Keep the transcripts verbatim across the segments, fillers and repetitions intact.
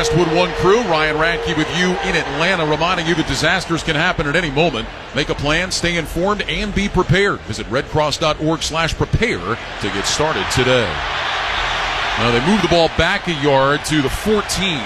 Westwood One crew. Ryan Radke with you in Atlanta, reminding you that disasters can happen at any moment. Make a plan, stay informed, and be prepared. Visit redcross.org slash prepare to get started today. Now they move the ball back a yard to the fourteen.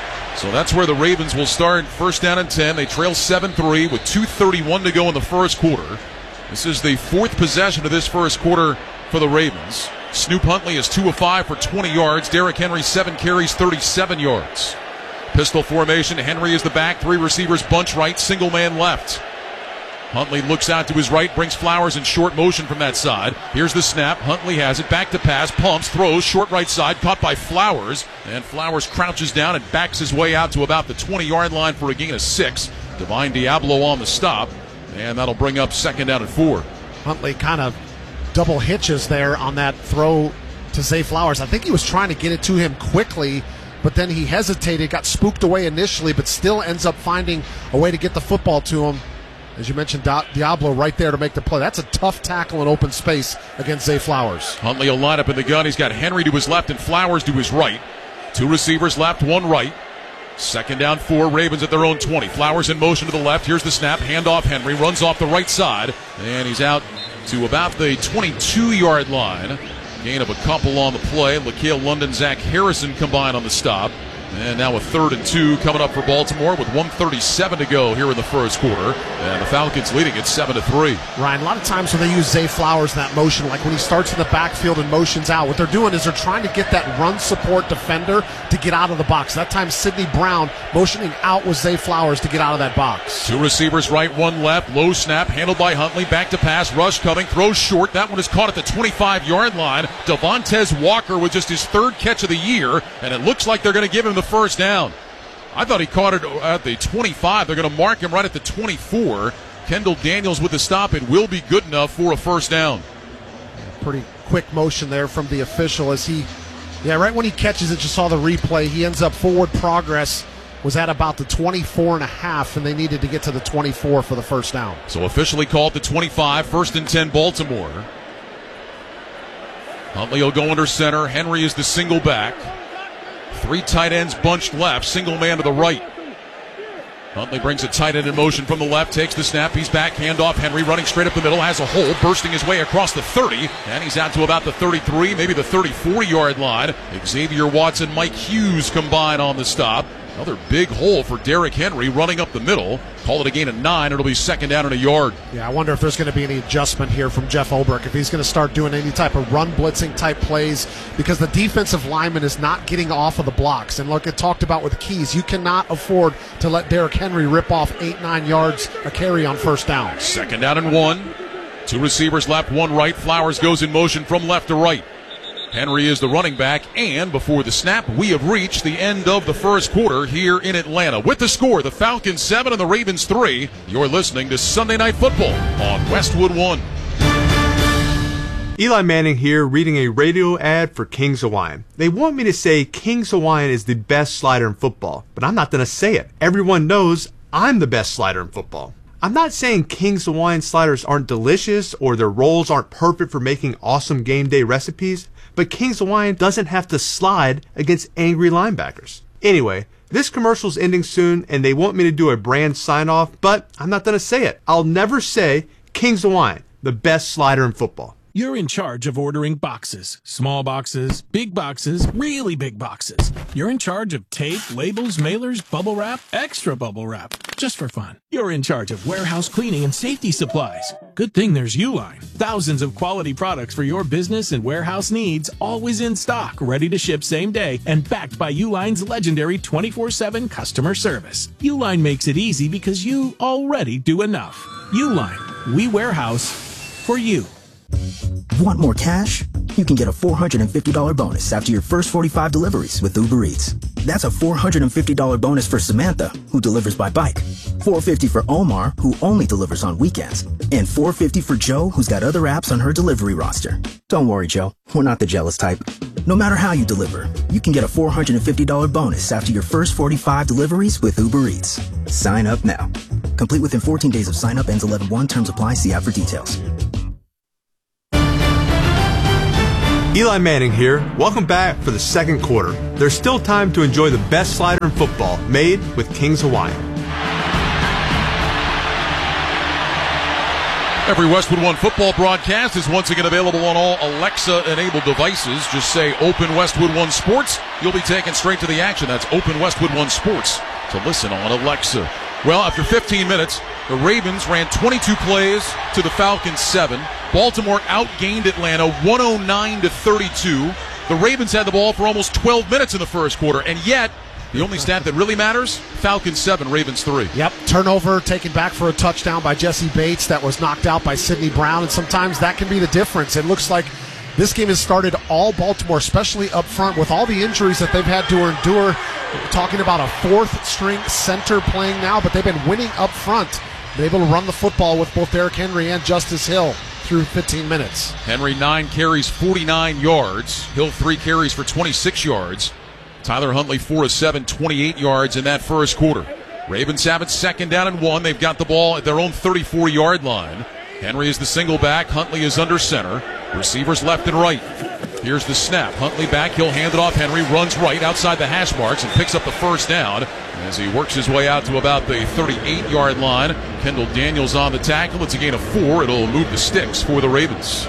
So that's where the Ravens will start. First down and ten. They trail seven three with two thirty-one to go in the first quarter. This is the fourth possession of this first quarter for the Ravens. Snoop Huntley is two of five for twenty yards. Derrick Henry, seven carries, thirty-seven yards. Pistol formation. Henry is the back. Three receivers bunch right, single man left. Huntley looks out to his right, brings Flowers in short motion from that side. Here's the snap. Huntley has it. Back to pass. Pumps. Throws. Short right side. Caught by Flowers. And Flowers crouches down and backs his way out to about the twenty-yard line for a gain of six. Divine Diablo on the stop. And that'll bring up second down and four. Huntley kind of double hitches there on that throw to Zay Flowers. I think he was trying to get it to him quickly, but then he hesitated, got spooked away initially, but still ends up finding a way to get the football to him. As you mentioned, Diablo right there to make the play. That's a tough tackle in open space against Zay Flowers. Huntley will line up in the gun. He's got Henry to his left and Flowers to his right. Two receivers left, one right. Second down, four. Ravens at their own twenty. Flowers in motion to the left. Here's the snap. Hand off Henry. Runs off the right side. And he's out to about the twenty-two-yard line. Gain of a couple on the play. LaCale London, Zach Harrison combined on the stop. And now a third and two coming up for Baltimore with one thirty-seven to go here in the first quarter. And the Falcons leading it seven to three. Ryan, a lot of times when they use Zay Flowers in that motion, like when he starts in the backfield and motions out, what they're doing is they're trying to get that run support defender to get out of the box. That time, Sidney Brown motioning out with Zay Flowers to get out of that box. Two receivers right, one left. Low snap, handled by Huntley. Back to pass, rush coming, throws short. That one is caught at the twenty-five-yard line. Devontae Walker with just his third catch of the year, and it looks like they're going to give him the first down. I thought he caught it at the twenty-five. They're going to mark him right at the twenty-four. Kendall Daniels with the stop. It will be good enough for a first down. Pretty quick motion there from the official as he, yeah, right when he catches it, you saw the replay. He ends up forward progress was at about the twenty-four and a half, and they needed to get to the twenty-four for the first down. So officially called the twenty-five, first and ten Baltimore. Huntley will go under center. Henry is the single back. Three tight ends bunched left, single man to the right. Huntley brings a tight end in motion from the left, takes the snap, he's back, handoff, Henry running straight up the middle, has a hole, bursting his way across the thirty, and he's out to about the thirty-three, maybe the thirty-four-yard line. Xavier Watson, Mike Hughes combine on the stop. Another big hole for Derrick Henry running up the middle. Call it a gain of nine. It'll be second down and a yard. Yeah, I wonder if there's going to be any adjustment here from Jeff Ulbrich, if he's going to start doing any type of run blitzing type plays, because the defensive lineman is not getting off of the blocks. And like I talked about with Keys, you cannot afford to let Derrick Henry rip off eight, nine yards a carry on first down. Second down and one. Two receivers left, one right. Flowers goes in motion from left to right. Henry is the running back, and before the snap, we have reached the end of the first quarter here in Atlanta. With the score, the Falcons seven and the Ravens three. You're listening to Sunday Night Football on Westwood One. Eli Manning here, reading a radio ad for King's Hawaiian. They want me to say King's Hawaiian is the best slider in football, but I'm not going to say it. Everyone knows I'm the best slider in football. I'm not saying King's Hawaiian sliders aren't delicious or their rolls aren't perfect for making awesome game day recipes, but King's Hawaiian doesn't have to slide against angry linebackers. Anyway, this commercial's ending soon and they want me to do a brand sign-off, but I'm not going to say it. I'll never say King's Hawaiian, the best slider in football. You're in charge of ordering boxes. Small boxes, big boxes, really big boxes. You're in charge of tape, labels, mailers, bubble wrap, extra bubble wrap, just for fun. You're in charge of warehouse cleaning and safety supplies. Good thing there's Uline. Thousands of quality products for your business and warehouse needs, always in stock, ready to ship same day, and backed by Uline's legendary twenty-four seven customer service. Uline makes it easy because you already do enough. Uline, we warehouse for you. Want more cash? You can get a four hundred fifty dollars bonus after your first forty-five deliveries with Uber Eats. That's a four hundred fifty dollars bonus for Samantha, who delivers by bike, four hundred fifty dollars for Omar, who only delivers on weekends, and four hundred fifty dollars for Joe, who's got other apps on her delivery roster. Don't worry, Joe. We're not the jealous type. No matter how you deliver, you can get a four hundred fifty dollars bonus after your first forty-five deliveries with Uber Eats. Sign up now. Complete within fourteen days of sign up, ends eleven one. Terms apply. See app for details. Eli Manning here. Welcome back for the second quarter. There's still time to enjoy the best slider in football, made with King's Hawaiian. Every Westwood One football broadcast is once again available on all Alexa-enabled devices. Just say Open Westwood One Sports. You'll be taken straight to the action. That's Open Westwood One Sports to listen on Alexa. Well, after fifteen minutes, the Ravens ran twenty-two plays to the Falcons seven. Baltimore outgained Atlanta one oh nine to thirty-two. The Ravens had the ball for almost twelve minutes in the first quarter, and yet the only stat that really matters, Falcons seven, Ravens three. Yep, turnover taken back for a touchdown by Jesse Bates that was knocked out by Sidney Brown, and sometimes that can be the difference. It looks like this game has started all Baltimore, especially up front, with all the injuries that they've had to endure. We're talking about a fourth-string center playing now, but they've been winning up front. They're able to run the football with both Derrick Henry and Justice Hill through fifteen minutes. Henry, nine carries, forty-nine yards. Hill, three carries for twenty-six yards. Tyler Huntley, four of seven, twenty-eight yards in that first quarter. Ravens have it second down and one. They've got the ball at their own thirty-four-yard line. Henry is the single back. Huntley is under center. Receivers left and right. Here's the snap. Huntley back. He'll hand it off. Henry runs right outside the hash marks and picks up the first down as he works his way out to about the thirty-eight-yard line. Kendall Daniels on the tackle. It's a gain of four. It'll move the sticks for the Ravens.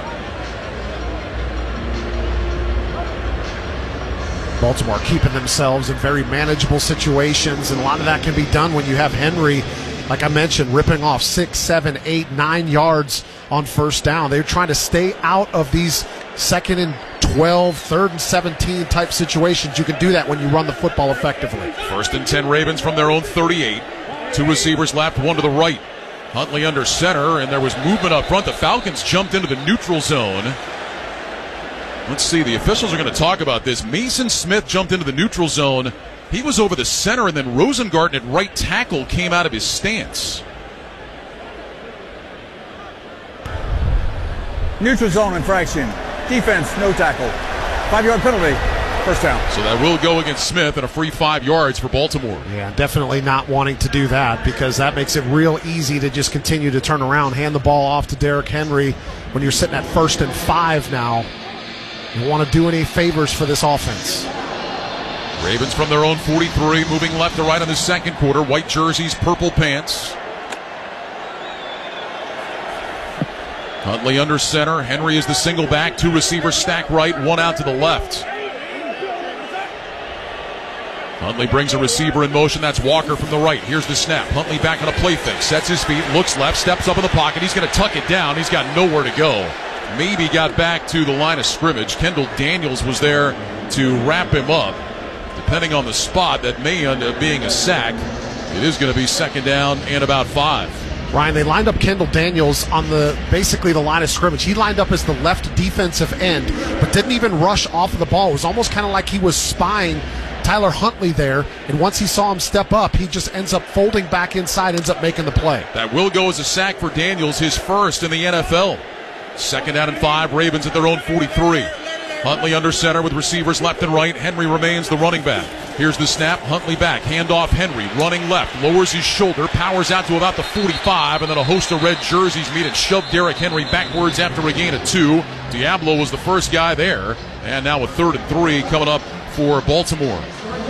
Baltimore keeping themselves in very manageable situations, and a lot of that can be done when you have Henry, like I mentioned, ripping off six, seven, eight, nine yards on first down. They're trying to stay out of these second and twelve, third and seventeen type situations. You can do that when you run the football effectively. First and ten Ravens from their own thirty-eight. Two receivers left, one to the right. Huntley under center, and there was movement up front. The Falcons jumped into the neutral zone. Let's see, the officials are going to talk about this. Mason Smith jumped into the neutral zone. He was over the center, and then Rosengarten at right tackle came out of his stance. Neutral zone infraction. Defense, no tackle. Five-yard penalty. First down. So that will go against Smith and a free five yards for Baltimore. Yeah, definitely not wanting to do that, because that makes it real easy to just continue to turn around, hand the ball off to Derrick Henry when you're sitting at first and five now. You don't want to do any favors for this offense. Ravens from their own forty-three, moving left to right in the second quarter. White jerseys, purple pants. Huntley under center. Henry is the single back. Two receivers stacked right, one out to the left. Huntley brings a receiver in motion. That's Walker from the right. Here's the snap. Huntley back on a play fake. Sets his feet, looks left, steps up in the pocket. He's going to tuck it down. He's got nowhere to go. Maybe got back to the line of scrimmage. Kendall Daniels was there to wrap him up. Depending on the spot, that may end up being a sack. It is going to be second down and about five. Ryan, they lined up Kendall Daniels on the basically the line of scrimmage. He lined up as the left defensive end, but didn't even rush off of the ball. It was almost kind of like he was spying Tyler Huntley there, and once he saw him step up, he just ends up folding back inside, ends up making the play. That will go as a sack for Daniels, his first in the N F L. Second down and five, Ravens at their own forty-three. Huntley under center with receivers left and right. Henry remains the running back. Here's the snap. Huntley back. Handoff Henry. Running left. Lowers his shoulder. Powers out to about the forty-five. And then a host of red jerseys meet and shove Derrick Henry backwards after a gain of two. Diablo was the first guy there. And now a third and three coming up for Baltimore.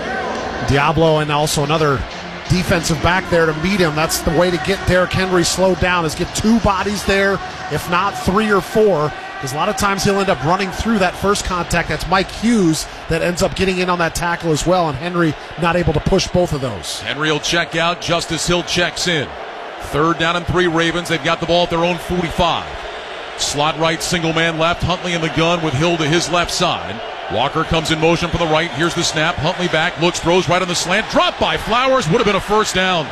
Diablo and also another defensive back there to meet him. That's the way to get Derrick Henry slowed down, is get two bodies there, if not three or four. Because a lot of times he'll end up running through that first contact. That's Mike Hughes that ends up getting in on that tackle as well, and Henry not able to push both of those. Henry will check out. Justice Hill checks in. Third down and three, Ravens. They've got the ball at their own forty-five. Slot right, single man left. Huntley in the gun with Hill to his left side. Walker comes in motion from the right. Here's the snap. Huntley back, looks, throws right on the slant. Dropped by Flowers. Would have been a first down.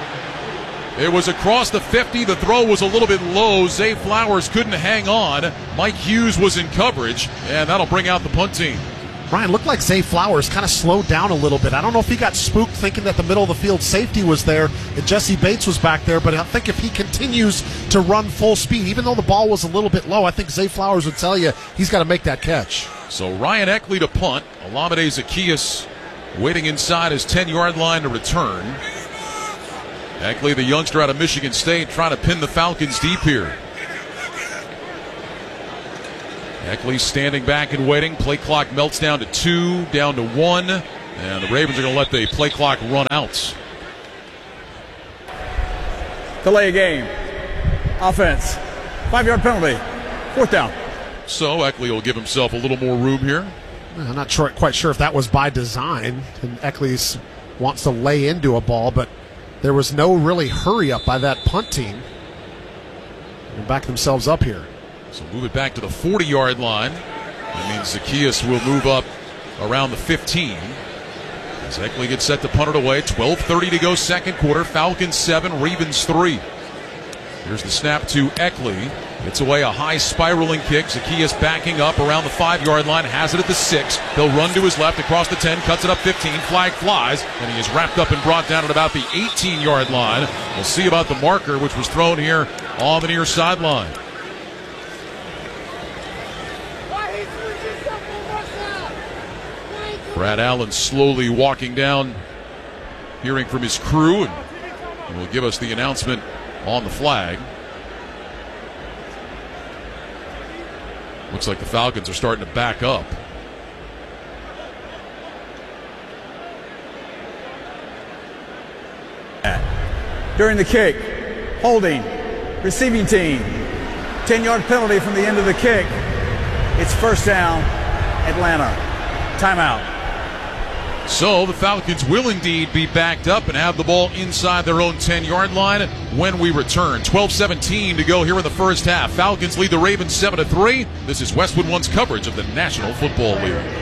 It was across the fifty. The throw was a little bit low. Zay Flowers couldn't hang on. Mike Hughes was in coverage, and that'll bring out the punt team. Ryan, looked like Zay Flowers kind of slowed down a little bit. I don't know if he got spooked thinking that the middle of the field safety was there and Jesse Bates was back there, but I think if he continues to run full speed, even though the ball was a little bit low, I think Zay Flowers would tell you he's got to make that catch. So Ryan Eckley to punt. Olamide Zaccheaus waiting inside his ten-yard line to return. Eckley, the youngster out of Michigan State, trying to pin the Falcons deep here. Eckley standing back and waiting. Play clock melts down to two, down to one. And the Ravens are going to let the play clock run out. Delay a game. Offense. Five-yard penalty. Fourth down. So Eckley will give himself a little more room here. I'm not sure, quite sure if that was by design. And Eckley wants to lay into a ball, but there was no really hurry up by that punt team. They'll back themselves up here. So move it back to the forty-yard line. That means Zacchaeus will move up around the fifteen. As Eckley gets set to punt it away. twelve thirty to go second quarter. Falcons seven, Ravens three. Here's the snap to Eckley. Gets away a high spiraling kick. Zacchaeus backing up around the five-yard line. Has it at the six. He'll run to his left across the ten. Cuts it up fifteen. Flag flies. And he is wrapped up and brought down at about the eighteen-yard line. We'll see about the marker, which was thrown here on the near sideline. Brad Allen slowly walking down, hearing from his crew, and will give us the announcement on the flag. Looks like the Falcons are starting to back up. During the kick, holding, receiving team. ten-yard penalty from the end of the kick. It's first down, Atlanta. Timeout. So the Falcons will indeed be backed up and have the ball inside their own ten-yard line when we return. twelve seventeen to go here in the first half. Falcons lead the Ravens seven to three. This is Westwood One's coverage of the National Football League.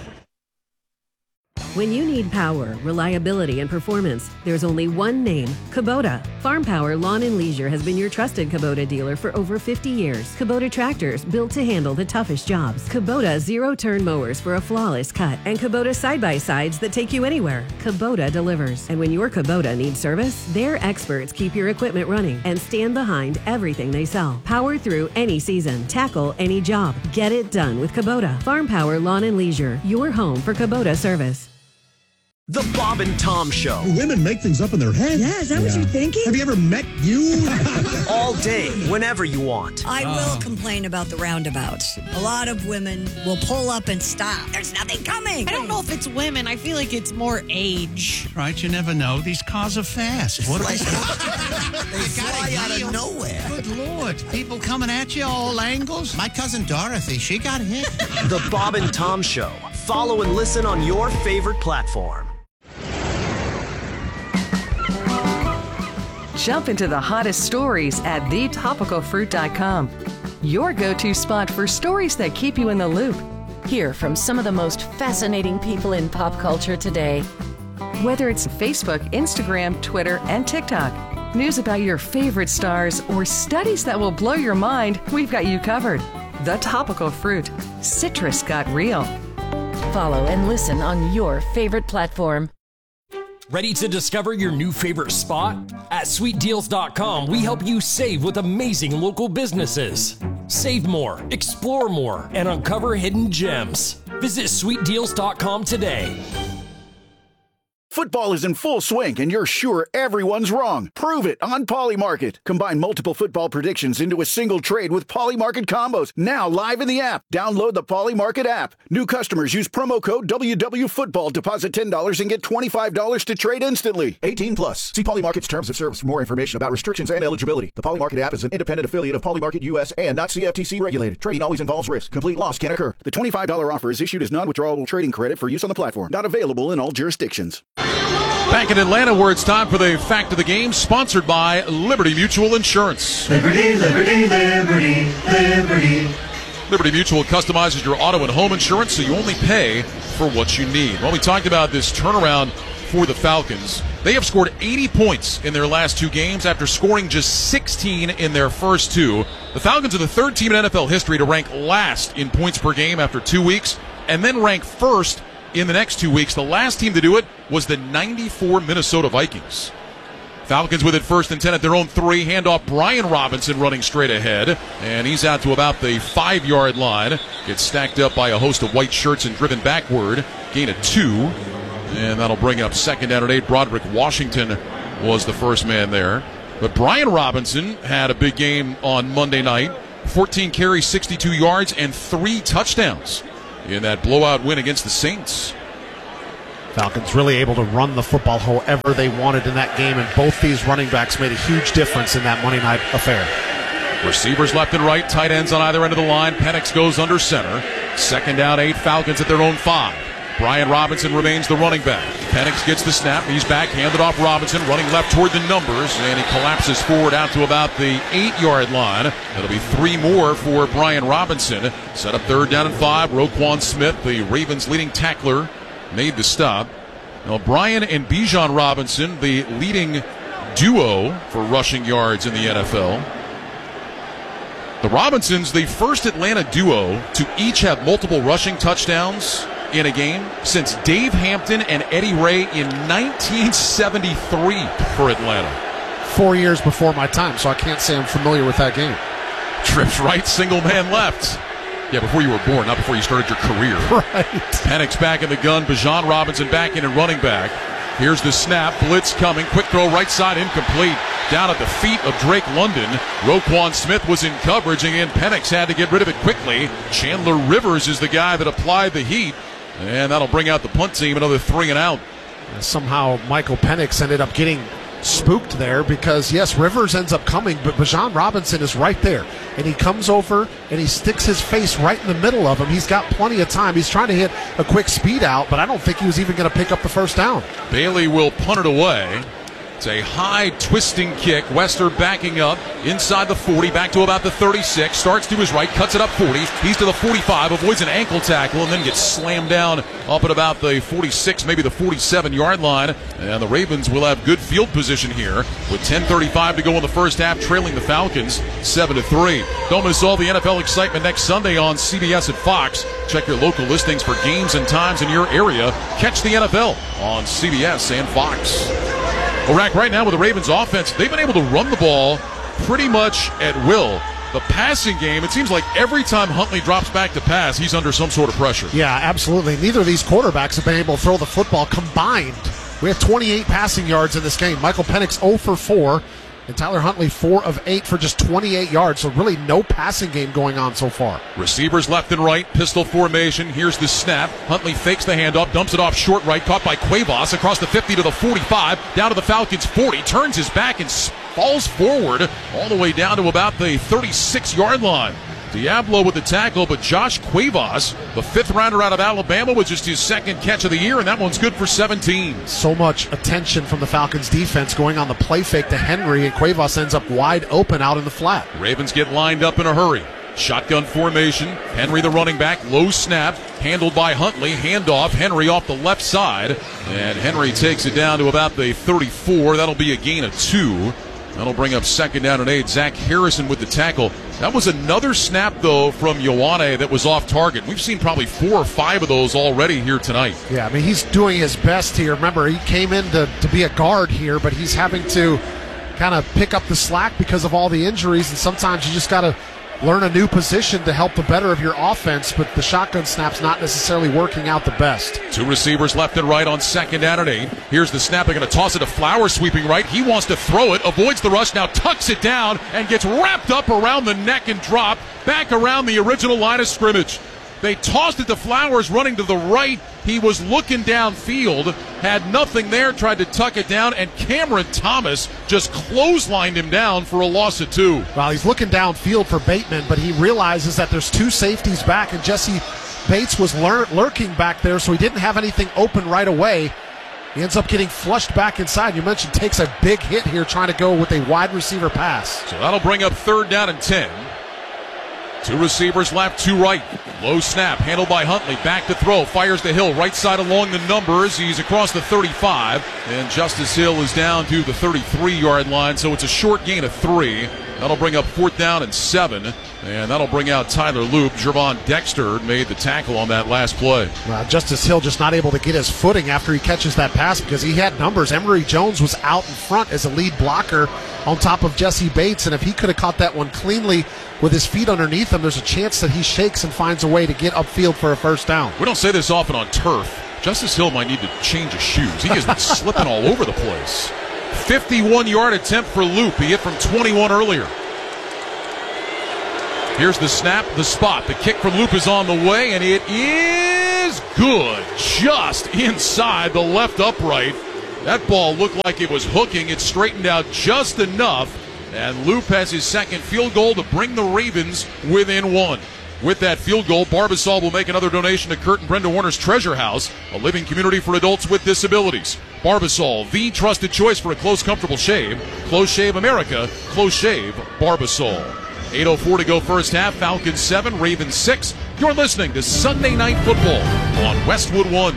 When you need power, reliability, and performance, there's only one name, Kubota. Farm Power Lawn and Leisure has been your trusted Kubota dealer for over fifty years. Kubota tractors built to handle the toughest jobs. Kubota zero-turn mowers for a flawless cut. And Kubota side-by-sides that take you anywhere. Kubota delivers. And when your Kubota needs service, their experts keep your equipment running and stand behind everything they sell. Power through any season. Tackle any job. Get it done with Kubota. Farm Power Lawn and Leisure, your home for Kubota service. The Bob and Tom Show. Women make things up in their head. Yeah, is that yeah. what you're thinking? Have you ever met you? All day, whenever you want. I will oh. complain about the roundabouts. A lot of women will pull up and stop. There's nothing coming. I don't know if it's women. I feel like it's more age. Right, you never know. These cars are fast. What like, they fly out of nowhere. Good Lord. People coming at you all angles. My cousin Dorothy, she got hit. The Bob and Tom Show. Follow and listen on your favorite platform. Jump into the hottest stories at the topical fruit dot com. Your go-to spot for stories that keep you in the loop. Hear from some of the most fascinating people in pop culture today. Whether it's Facebook, Instagram, Twitter, and TikTok, news about your favorite stars, or studies that will blow your mind, we've got you covered. The Topical Fruit. Citrus got real. Follow and listen on your favorite platform. Ready to discover your new favorite spot? At sweet deals dot com, we help you save with amazing local businesses. Save more, explore more, and uncover hidden gems. Visit sweet deals dot com today. Football is in full swing, and you're sure everyone's wrong. Prove it on Polymarket. Combine multiple football predictions into a single trade with Polymarket combos. Now live in the app. Download the Polymarket app. New customers use promo code W W Football. Deposit ten dollars and get twenty-five dollars to trade instantly. eighteen plus. See Polymarket's terms of service for more information about restrictions and eligibility. The Polymarket app is an independent affiliate of Polymarket U S and not C F T C regulated. Trading always involves risk. Complete loss can occur. The twenty-five dollars offer is issued as non-withdrawable trading credit for use on the platform. Not available in all jurisdictions. Back in Atlanta, where it's time for the Fact of the Game, sponsored by Liberty Mutual Insurance. Liberty, Liberty, Liberty, Liberty. Liberty Mutual customizes your auto and home insurance so you only pay for what you need. Well, we talked about this turnaround for the Falcons. They have scored eighty points in their last two games after scoring just sixteen in their first two. The Falcons are the third team in N F L history to rank last in points per game after two weeks, and then rank first in the next two weeks. The last team to do it was the ninety-four Minnesota Vikings. Falcons with it first and ten at their own three. Handoff, Brian Robinson running straight ahead. And he's out to about the five-yard line. Gets stacked up by a host of white shirts and driven backward. Gain of two. And that'll bring up second down at eight. Broderick Washington was the first man there. But Brian Robinson had a big game on Monday night. fourteen carries, sixty-two yards, and three touchdowns in that blowout win against the Saints. Falcons really able to run the football however they wanted in that game, and both these running backs made a huge difference in that Monday night affair. Receivers left and right, tight ends on either end of the line. Penix goes under center. Second down, eight. Falcons at their own five. Brian Robinson remains the running back. Penix gets the snap. He's back, handed off Robinson, running left toward the numbers, and he collapses forward out to about the eight-yard line. That'll be three more for Brian Robinson. Set up third down and five. Roquan Smith, the Ravens' leading tackler, made the stop. Now, Brian and Bijan Robinson, the leading duo for rushing yards in the N F L. The Robinsons, the first Atlanta duo to each have multiple rushing touchdowns in a game since Dave Hampton and Eddie Ray in nineteen seventy-three for Atlanta. Four years before my time, so I can't say I'm familiar with that game. Trips right, single man left. Yeah, before you were born, not before you started your career. Right. Penix back in the gun. Bijan Robinson back in and running back. Here's the snap. Blitz coming. Quick throw right side incomplete. Down at the feet of Drake London. Roquan Smith was in coverage, and Penix had to get rid of it quickly. Chandler Rivers is the guy that applied the heat, and that'll bring out the punt team, another three and out. Somehow Michael Penix ended up getting spooked there because, yes, Rivers ends up coming, but Bijan Robinson is right there. And he comes over and he sticks his face right in the middle of him. He's got plenty of time. He's trying to hit a quick speed out, but I don't think he was even going to pick up the first down. Bailey will punt it away. It's a high twisting kick. Wester backing up inside the forty, back to about the thirty-six. Starts to his right, cuts it up forty. He's to the forty-five, avoids an ankle tackle, and then gets slammed down up at about the forty-six, maybe the forty-seven-yard line. And the Ravens will have good field position here with ten thirty-five to go in the first half, trailing the Falcons seven to three. Don't miss all the N F L excitement next Sunday on C B S and Fox. Check your local listings for games and times in your area. Catch the N F L on C B S and Fox. Iraq right now with the Ravens offense, they've been able to run the ball pretty much at will. The passing game, it seems like every time Huntley drops back to pass, he's under some sort of pressure. Yeah, absolutely. Neither of these quarterbacks have been able to throw the football combined. We have twenty-eight passing yards in this game. Michael Penix zero for four, and Tyler Huntley four of eight for just twenty-eight yards. So really no passing game going on so far. Receivers left and right, pistol formation. Here's the snap. Huntley fakes the handoff, dumps it off short right, caught by Cuevas across the fifty to the forty-five, down to the Falcons forty, turns his back and falls forward all the way down to about the thirty-six-yard line. Diablo with the tackle, but Josh Cuevas, the fifth rounder out of Alabama, with just his second catch of the year, and that one's good for seventeen. So much attention from the Falcons defense going on the play fake to Henry, and Cuevas ends up wide open out in the flat. Ravens get lined up in a hurry. Shotgun formation. Henry the running back, low snap, handled by Huntley, handoff, Henry off the left side, and Henry takes it down to about the thirty-four. That'll be a gain of two. That'll bring up second down and eight. Zach Harrison with the tackle. That was another snap, though, from Ioane that was off target. We've seen probably four or five of those already here tonight. Yeah, I mean, he's doing his best here. Remember, he came in to, to be a guard here, but he's having to kind of pick up the slack because of all the injuries, and sometimes you just got to learn a new position to help the better of your offense, but the shotgun snap's not necessarily working out the best. Two receivers left and right on second down and eight. Here's the snap. They're going to toss it to Flowers, sweeping right. He wants to throw it, avoids the rush, now tucks it down and gets wrapped up around the neck and dropped back around the original line of scrimmage. They tossed it to Flowers running to the right. He was looking downfield, had nothing there, tried to tuck it down, and Cameron Thomas just clotheslined him down for a loss of two. Well, he's looking downfield for Bateman, but he realizes that there's two safeties back, and Jesse Bates was lur- lurking back there, so he didn't have anything open right away. He ends up getting flushed back inside. You mentioned takes a big hit here trying to go with a wide receiver pass. So that'll bring up third down and ten. Two receivers left, two right. Low snap, handled by Huntley. Back to throw, fires to Hill. Right side along the numbers. He's across the thirty-five. And Justice Hill is down to the thirty-three-yard line. So it's a short gain of three. That'll bring up fourth down and seven. And that'll bring out Tyler Loop. Gervon Dexter made the tackle on that last play. Well, Justice Hill just not able to get his footing after he catches that pass because he had numbers. Emory Jones was out in front as a lead blocker on top of Jesse Bates. And if he could have caught that one cleanly with his feet underneath him, there's a chance that he shakes and finds a way to get upfield for a first down. We don't say this often on turf. Justice Hill might need to change his shoes. He has been slipping all over the place. fifty-one-yard attempt for Loop. He hit from twenty-one earlier. Here's the snap, the spot. The kick from Loop is on the way, and it is good. Just inside the left upright. That ball looked like it was hooking. It straightened out just enough, and Loop has his second field goal to bring the Ravens within one. With that field goal, Barbasol will make another donation to Kurt and Brenda Warner's Treasure House, a living community for adults with disabilities. Barbasol, the trusted choice for a close, comfortable shave. Close Shave America, Close Shave Barbasol. eight oh four to go first half. Falcons seven, Ravens six. You're listening to Sunday Night Football on Westwood One.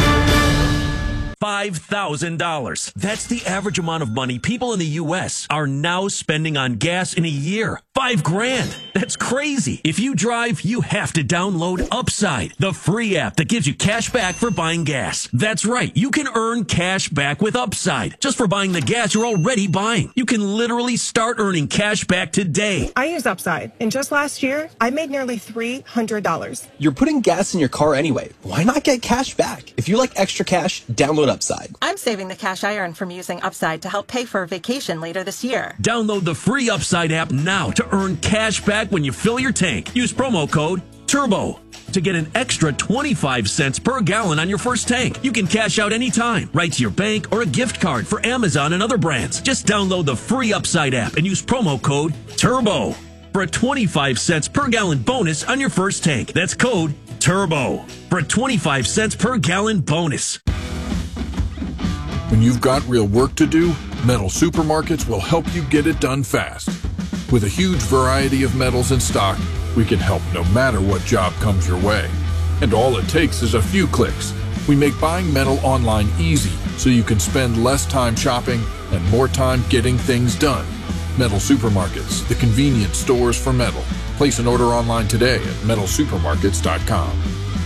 five thousand dollars. That's the average amount of money people in the U S are now spending on gas in a year. Five grand. That's crazy. If you drive, you have to download Upside, the free app that gives you cash back for buying gas. That's right. You can earn cash back with Upside just for buying the gas you're already buying. You can literally start earning cash back today. I use Upside, and just last year, I made nearly three hundred dollars. You're putting gas in your car anyway. Why not get cash back? If you like extra cash, download Upside. I'm saving the cash I earn from using Upside to help pay for a vacation later this year. Download the free Upside app now to earn cash back when you fill your tank. Use promo code TURBO to get an extra twenty-five cents per gallon on your first tank. You can cash out anytime, right to your bank or a gift card for Amazon and other brands. Just download the free Upside app and use promo code TURBO for a twenty-five cents per gallon bonus on your first tank. That's code TURBO for a twenty-five cents per gallon bonus. When you've got real work to do, Metal Supermarkets will help you get it done fast. With a huge variety of metals in stock, we can help no matter what job comes your way. And all it takes is a few clicks. We make buying metal online easy so you can spend less time shopping and more time getting things done. Metal Supermarkets, the convenient stores for metal. Place an order online today at metal supermarkets dot com.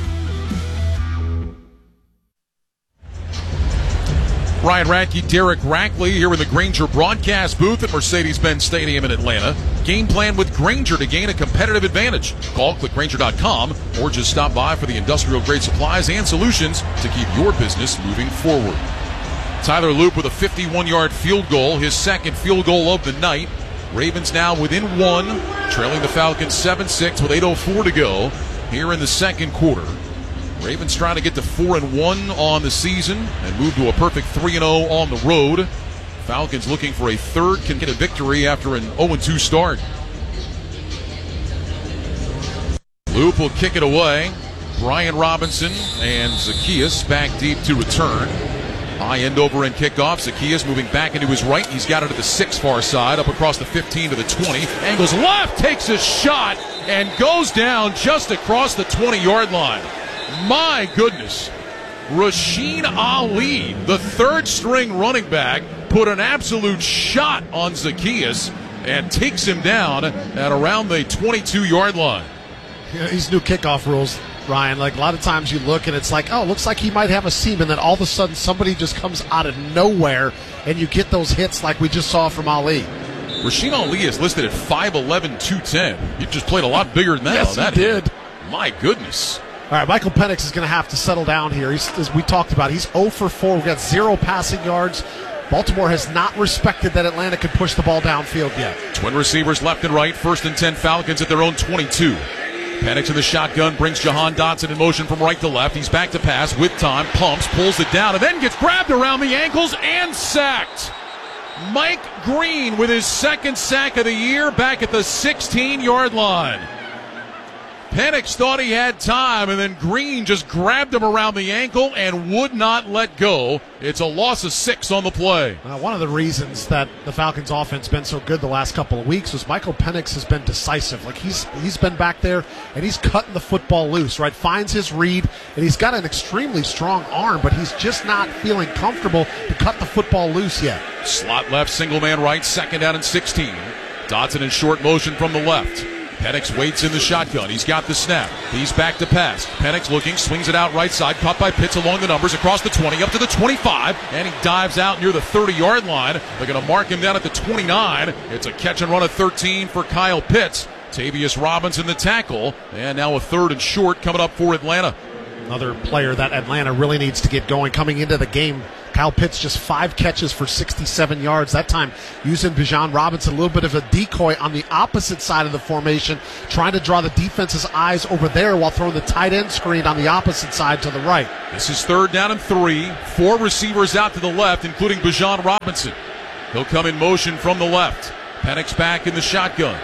Ryan Radke, Derek Rackley here in the Grainger broadcast booth at Mercedes-Benz Stadium in Atlanta. Game plan with Grainger to gain a competitive advantage. Call click grainger dot com or just stop by for the industrial-grade supplies and solutions to keep your business moving forward. Tyler Loop with a fifty-one-yard field goal, his second field goal of the night. Ravens now within one, trailing the Falcons seven six with eight oh four to go here in the second quarter. Ravens trying to get to four and one on the season and move to a perfect three and oh on the road. Falcons looking for a third consecutive victory after an oh and two start. Loop will kick it away. Brian Robinson and Zacchaeus back deep to return. High end over end kickoff. Zacchaeus moving back into his right. He's got it at the six far side, up across the fifteen to the twenty. Angles left, takes a shot, and goes down just across the twenty-yard line. My goodness. Rasheen Ali, the third string running back, put an absolute shot on Zacchaeus and takes him down at around the twenty-two-yard line. Yeah, these new kickoff rules, Ryan, like a lot of times you look and it's like, oh, it looks like he might have a seam, and then all of a sudden somebody just comes out of nowhere and you get those hits like we just saw from Ali. Rasheen Ali is listed at five eleven, two ten. He just played a lot bigger than that. Yes, that he did. Hit. My goodness. All right, Michael Penix is going to have to settle down here. He's, as we talked about, he's oh for four. We've got zero passing yards. Baltimore has not respected that Atlanta could push the ball downfield yet. Twin receivers left and right. First and ten Falcons at their own twenty-two. Penix in the shotgun brings Jahan Dotson in motion from right to left. He's back to pass with time, pumps, pulls it down, and then gets grabbed around the ankles and sacked. Mike Green with his second sack of the year back at the sixteen-yard line. Penix thought he had time, and then Green just grabbed him around the ankle and would not let go. It's a loss of six on the play. Uh, one of the reasons that the Falcons' offense has been so good the last couple of weeks was Michael Penix has been decisive. Like he's he's been back there, and he's cutting the football loose, right? Finds his read, and he's got an extremely strong arm, but he's just not feeling comfortable to cut the football loose yet. Slot left, single man right, second down and sixteen. Dotson in short motion from the left. Penix waits in the shotgun. He's got the snap. He's back to pass. Penix looking, swings it out right side, caught by Pitts along the numbers, across the twenty, up to the twenty-five, and he dives out near the thirty-yard line. They're going to mark him down at the twenty-nine. It's a catch and run of thirteen for Kyle Pitts. Tavius Robinson the tackle, and now a third and short coming up for Atlanta. Another player that Atlanta really needs to get going coming into the game. Kyle Pitts just five catches for sixty-seven yards. That time using Bijan Robinson, a little bit of a decoy on the opposite side of the formation, trying to draw the defense's eyes over there while throwing the tight end screen on the opposite side to the right. This is third down and three. Four receivers out to the left, including Bijan Robinson. He'll come in motion from the left. Penix back in the shotgun.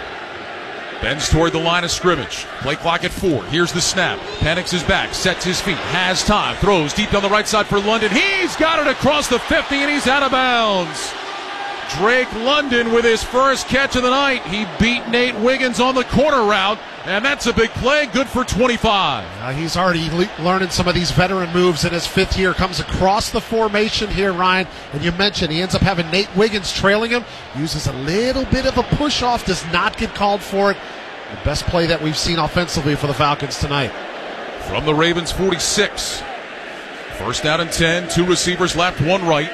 Bends toward the line of scrimmage. Play clock at four. Here's the snap. Penix is back, sets his feet, has time, throws deep down the right side for London. He's got it across the fifty, and he's out of bounds. Drake London with his first catch of the night. He beat Nate Wiggins on the corner route, and that's a big play. Good for twenty-five. Uh, he's already le- learning some of these veteran moves in his fifth year. Comes across the formation here, Ryan. And you mentioned he ends up having Nate Wiggins trailing him. Uses a little bit of a push-off. Does not get called for it. The best play that we've seen offensively for the Falcons tonight. From the Ravens forty-six. First down and ten. Two receivers left, one right.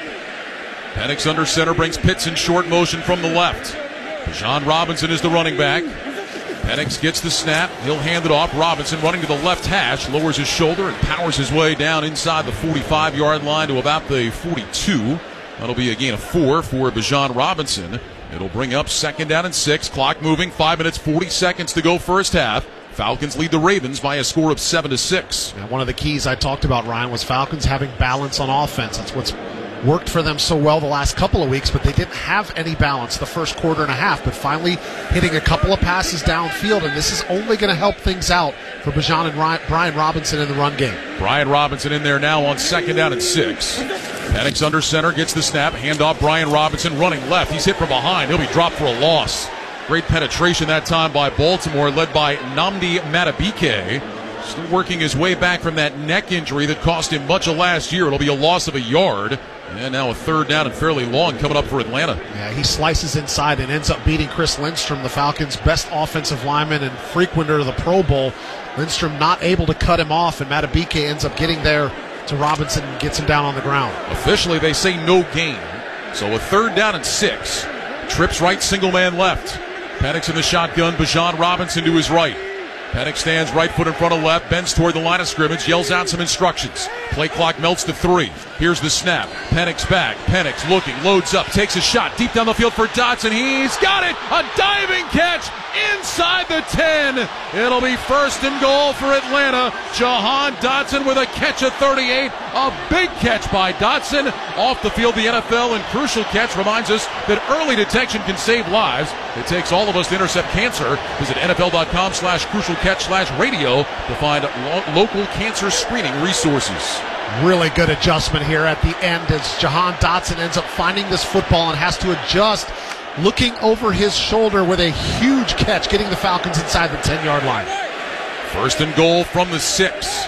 Penix under center brings Pitts in short motion from the left. Bijan Robinson is the running back. Penix gets the snap. He'll hand it off. Robinson running to the left hash, lowers his shoulder and powers his way down inside the forty-five-yard line to about the forty-two. That'll be a gain of four for Bijan Robinson. It'll bring up second down and six. Clock moving. Five minutes, forty seconds to go first half. Falcons lead the Ravens by a score of seven to six. Yeah, one of the keys I talked about, Ryan, was Falcons having balance on offense. That's what's worked for them so well the last couple of weeks, but they didn't have any balance the first quarter and a half, but finally hitting a couple of passes downfield, and this is only going to help things out for Bijan and Ryan, Brian Robinson in the run game. Brian Robinson in there now on second down and six. Penix under center, gets the snap, handoff Brian Robinson running left. He's hit from behind. He'll be dropped for a loss. Great penetration that time by Baltimore, led by Nnamdi Madubuike. Still working his way back from that neck injury that cost him much of last year. It'll be a loss of a yard. And now a third down and fairly long coming up for Atlanta. Yeah, he slices inside and ends up beating Chris Lindstrom, the Falcons' best offensive lineman and frequenter of the Pro Bowl. Lindstrom not able to cut him off, and Madubuike ends up getting there to Robinson and gets him down on the ground. Officially, they say no gain. So a third down and six. Trips right, single man left. Penix in the shotgun, Bijan Robinson to his right. Penix stands right foot in front of left, bends toward the line of scrimmage, yells out some instructions. Play clock melts to three. Here's the snap. Penix back. Penix looking, loads up, takes a shot deep down the field for Dotson. He's got it! A diving catch inside the ten. It'll be first and goal for Atlanta. Jahan Dotson with a catch of thirty-eight. A big catch by Dotson. Off the field, the N F L and crucial catch reminds us that early detection can save lives. It takes all of us to intercept cancer. Visit nfl.com slash crucial catch slash radio to find lo- local cancer screening resources. Really good adjustment here at the end as Jahan Dotson ends up finding this football and has to adjust, looking over his shoulder with a huge catch, getting the Falcons inside the ten-yard line. First and goal from the six.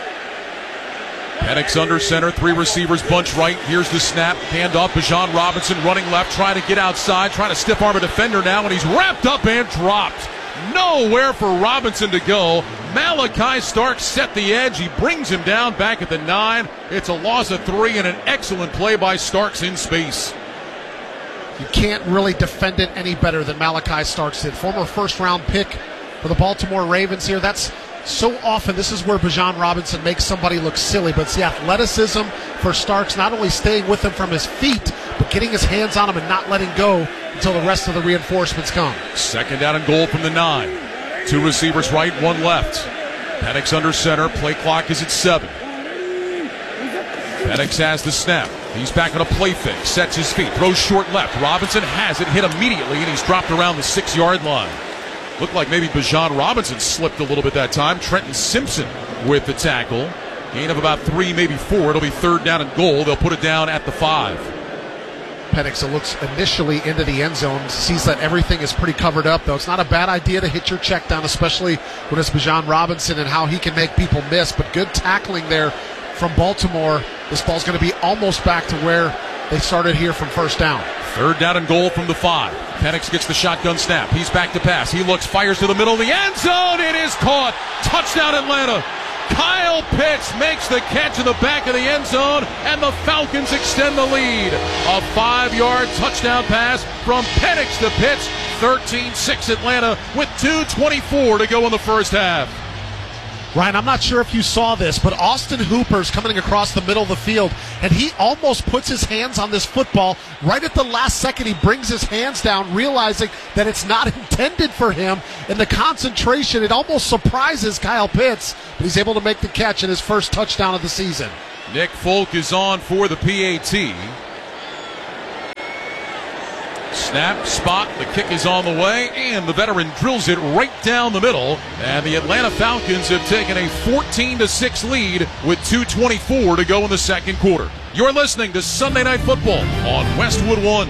Penix under center, three receivers bunch right. Here's the snap, handoff, Bijan Robinson running left, trying to get outside, trying to stiff arm a defender now, and he's wrapped up and dropped. Nowhere for Robinson to go. Malachi Starks set the edge. He brings him down back at the nine. It's a loss of three and an excellent play by Starks in space. You can't really defend it any better than Malachi Starks did. Former first-round pick for the Baltimore Ravens here. That's so often, this is where Bijan Robinson makes somebody look silly, but it's the athleticism for Starks, not only staying with him from his feet, but getting his hands on him and not letting go until the rest of the reinforcements come. Second down and goal from the nine. Two receivers right, one left. Penix under center. Play clock is at seven. Penix has the snap. He's back on a play fake. Sets his feet. Throws short left. Robinson has it. Hit immediately, and he's dropped around the six-yard line. Looked like maybe Bijan Robinson slipped a little bit that time. Trenton Simpson with the tackle. Gain of about three, maybe four. It'll be third down and goal. They'll put it down at the five. Penix looks initially into the end zone, sees that everything is pretty covered up, though. It's not a bad idea to hit your check down, especially when it's Bijan Robinson and how he can make people miss. But good tackling there from Baltimore. This ball's going to be almost back to where they started here from first down. Third down and goal from the five. Penix gets the shotgun snap. He's back to pass. He looks, fires to the middle of the end zone. It is caught. Touchdown Atlanta. Kyle Pitts makes the catch in the back of the end zone, and the Falcons extend the lead. A five-yard touchdown pass from Penix to Pitts. thirteen six Atlanta with two twenty-four to go in the first half. Ryan, I'm not sure if you saw this, but Austin Hooper's coming across the middle of the field, and he almost puts his hands on this football. Right at the last second, he brings his hands down, realizing that it's not intended for him. And the concentration, it almost surprises Kyle Pitts, but he's able to make the catch in his first touchdown of the season. Nick Folk is on for the P A T. Snap, spot, the kick is on the way, and the veteran drills it right down the middle. And the Atlanta Falcons have taken a fourteen to six lead with two twenty-four to go in the second quarter. You're listening to Sunday Night Football on Westwood One.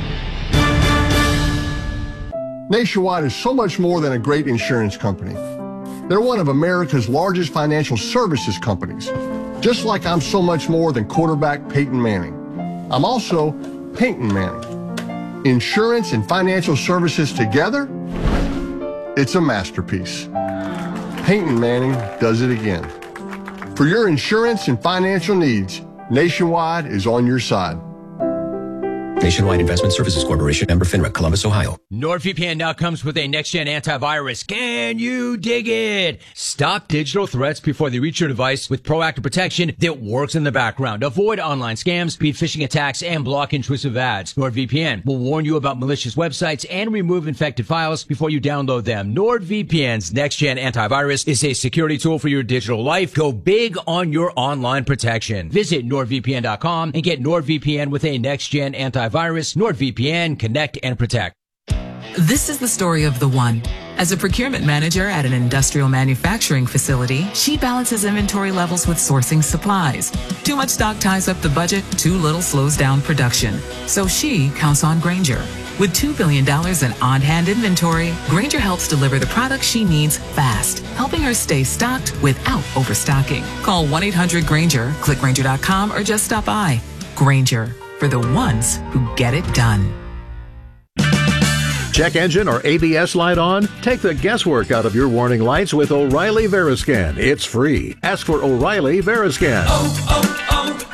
Nationwide is so much more than a great insurance company. They're one of America's largest financial services companies. Just like I'm so much more than quarterback Peyton Manning. I'm also Peyton Manning. Insurance and financial services together, it's a masterpiece. Peyton Manning does it again. For your insurance and financial needs, Nationwide is on your side. Nationwide Investment Services Corporation, member FINRA, Columbus, Ohio. NordVPN now comes with a next-gen antivirus. Can you dig it? Stop digital threats before they reach your device with proactive protection that works in the background. Avoid online scams, speed phishing attacks, and block intrusive ads. NordVPN will warn you about malicious websites and remove infected files before you download them. NordVPN's next-gen antivirus is a security tool for your digital life. Go big on your online protection. Visit nord V P N dot com and get NordVPN with a next-gen antivirus. NordVPN, connect and protect. This is the story of the one. As a procurement manager at an industrial manufacturing facility, she balances inventory levels with sourcing supplies. Too much stock ties up the budget, too little slows down production. So she counts on Grainger. With two billion dollars in on-hand inventory, Grainger helps deliver the products she needs fast, helping her stay stocked without overstocking. Call one eight hundred Grainger, click Grainger dot com, or just stop by. Grainger, for the ones who get it done. Check engine or A B S light on? Take the guesswork out of your warning lights with O'Reilly Veriscan. It's free. Ask for O'Reilly Veriscan. Oh,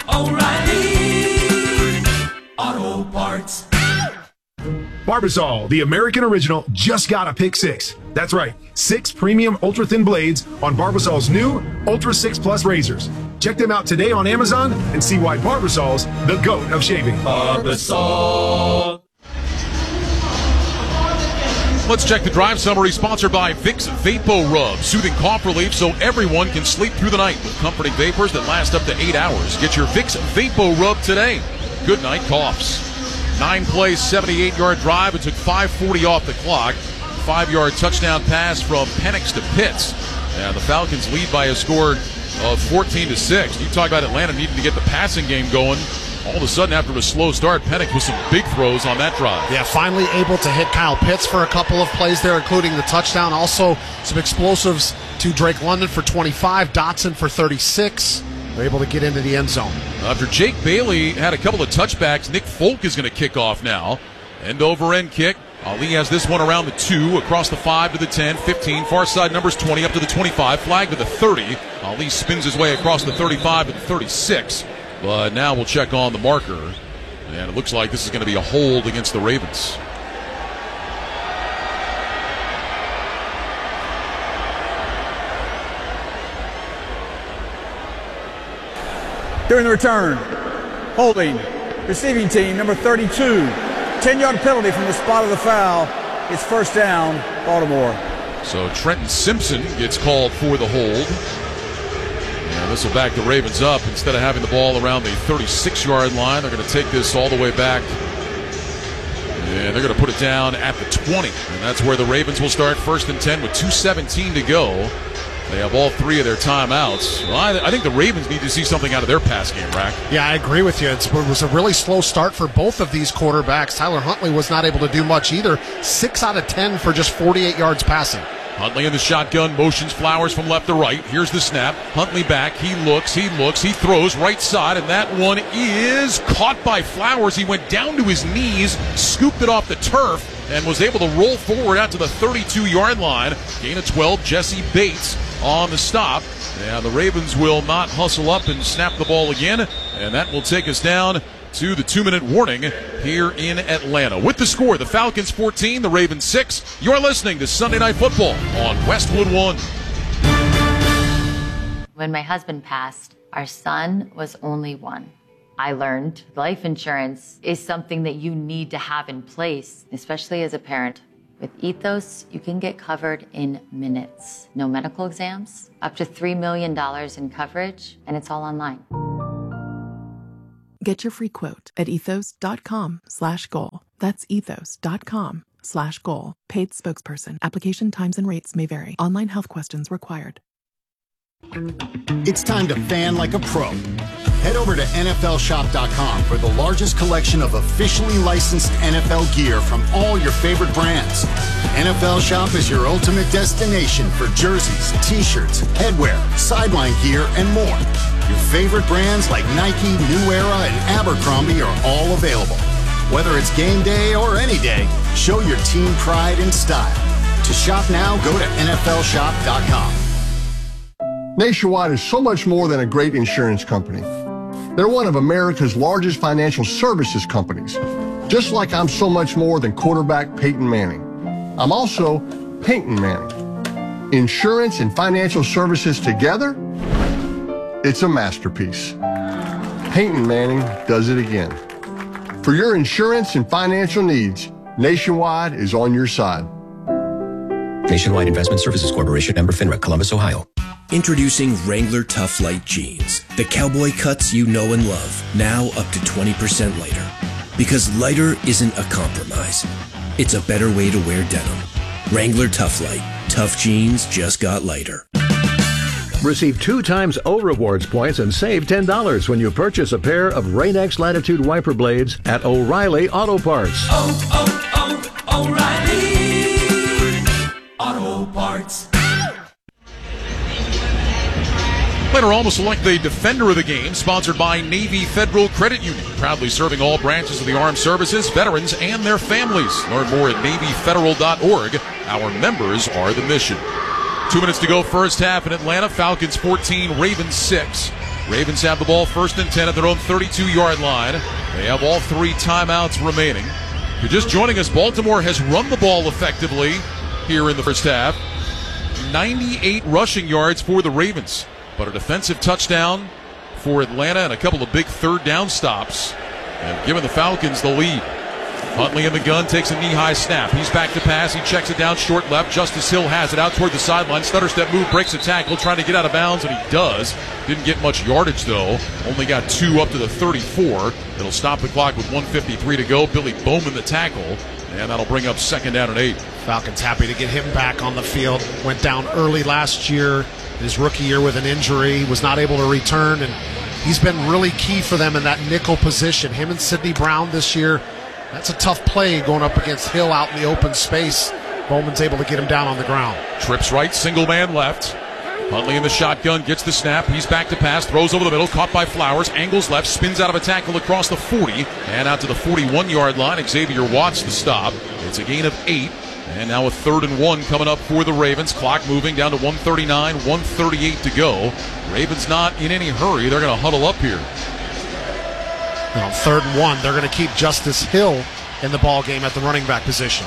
oh, oh, O'Reilly Auto Parts. Barbasol, the American original, just got a pick six. That's right, six premium ultra-thin blades on Barbasol's new Ultra six Plus razors. Check them out today on Amazon and see why Barbasol's the GOAT of shaving. Barbasol. Let's check the drive summary, sponsored by Vicks Vapo Rub, soothing cough relief so everyone can sleep through the night with comforting vapors that last up to eight hours. Get your Vicks Vapo Rub today. Good night coughs. Nine plays, seventy-eight yard drive. It took five forty off the clock. Five yard touchdown pass from Penix to Pitts. And the Falcons lead by a score of fourteen to six. You talk about Atlanta needing to get the passing game going. All of a sudden, after a slow start, Penix with some big throws on that drive. Yeah, finally able to hit Kyle Pitts for a couple of plays there, including the touchdown. Also, some explosives to Drake London for twenty-five, Dotson for thirty-six. They're able to get into the end zone. After Jake Bailey had a couple of touchbacks, Nick Folk is going to kick off now. End over end kick. Ali has this one around the two, across the five to the ten, fifteen, far side numbers twenty up to the twenty-five, flag to the thirty. Ali spins his way across the thirty-five to the thirty-six. But now we'll check on the marker, and it looks like this is going to be a hold against the Ravens. During the return, holding, receiving team, number thirty-two. ten yard penalty from the spot of the foul. It's first down, Baltimore. So Trenton Simpson gets called for the hold. And this will back the Ravens up. Instead of having the ball around the thirty-six yard line, they're going to take this all the way back. And they're going to put it down at the twenty. And that's where the Ravens will start, first and ten with two seventeen to go. They have all three of their timeouts. Well, I, I think the Ravens need to see something out of their pass game, Rack. Yeah, I agree with you. It's, it was a really slow start for both of these quarterbacks. Tyler Huntley was not able to do much either. Six out of ten for just forty-eight yards passing. Huntley in the shotgun, motions Flowers from left to right. Here's the snap. Huntley back. He looks, he looks, he throws right side, and that one is caught by Flowers. He went down to his knees, scooped it off the turf, and was able to roll forward out to the thirty-two yard line. Gain of twelve, Jesse Bates on the stop. And the Ravens will not hustle up and snap the ball again, and that will take us down to the two-minute warning here in Atlanta. With the score, the Falcons fourteen, the Ravens six. You're listening to Sunday Night Football on Westwood One. When my husband passed, our son was only one. I learned life insurance is something that you need to have in place, especially as a parent. With Ethos, you can get covered in minutes. No medical exams, up to three million dollars in coverage, and it's all online. Get your free quote at ethos.com slash goal. That's ethos.com slash goal. Paid spokesperson. Application times and rates may vary. Online health questions required. It's time to fan like a pro. Head over to N F L shop dot com for the largest collection of officially licensed N F L gear from all your favorite brands. N F L Shop is your ultimate destination for jerseys, t-shirts, headwear, sideline gear, and more. Your favorite brands like Nike, New Era, and Abercrombie are all available. Whether it's game day or any day, show your team pride and style. To shop now, go to N F L shop dot com. Nationwide is so much more than a great insurance company. They're one of America's largest financial services companies, just like I'm so much more than quarterback Peyton Manning. I'm also Peyton Manning. Insurance and financial services together, it's a masterpiece. Peyton Manning does it again. For your insurance and financial needs, Nationwide is on your side. Nationwide Investment Services Corporation, member FINRA, Columbus, Ohio. Introducing Wrangler Tough Light Jeans. The cowboy cuts you know and love, now up to twenty percent lighter. Because lighter isn't a compromise. It's a better way to wear denim. Wrangler Tough Light. Tough jeans just got lighter. Receive two times O Rewards points and save ten dollars when you purchase a pair of Rain-X Latitude wiper blades at O'Reilly Auto Parts. Oh, oh, oh, O'Reilly Auto Parts. Later on, we'll select the Defender of the Game, sponsored by Navy Federal Credit Union, proudly serving all branches of the armed services, veterans, and their families. Learn more at navy federal dot org. Our members are the mission. Two minutes to go, first half in Atlanta. Falcons fourteen, Ravens six. Ravens have the ball first and ten at their own thirty-two-yard line. They have all three timeouts remaining. If you're just joining us, Baltimore has run the ball effectively here in the first half. ninety-eight rushing yards for the Ravens, but a defensive touchdown for Atlanta and a couple of big third down stops have given the Falcons the lead. Huntley in the gun, takes a knee-high snap. He's back to pass. He checks it down short left. Justice Hill has it out toward the sideline. Stutter step move, breaks a tackle, trying to get out of bounds, and he does. Didn't get much yardage, though. Only got two up to the thirty-four. It'll stop the clock with one fifty-three to go. Billy Bowman the tackle, and that'll bring up second down and eight. Falcons happy to get him back on the field. Went down early last year, his rookie year with an injury, was not able to return, and he's been really key for them in that nickel position. Him and Sidney Brown this year. That's a tough play going up against Hill out in the open space. Bowman's able to get him down on the ground. Trips right, single man left. Huntley in the shotgun, gets the snap. He's back to pass, throws over the middle, caught by Flowers, angles left, spins out of a tackle across the forty, and out to the forty-one-yard line. Xavier Watts the stop. It's a gain of eight, and now a third and one coming up for the Ravens. Clock moving down to one thirty-nine, one thirty-eight to go. Ravens not in any hurry. They're going to huddle up here. And on third and one, they're going to keep Justice Hill in the ball game at the running back position.